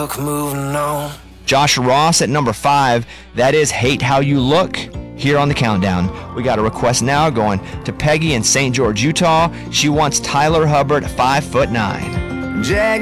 look, moving on. Josh Ross at number 5, that is Hate How You Look. Here on the countdown, we got a request now going to Peggy in St. George, Utah. She wants Tyler Hubbard, 5'9".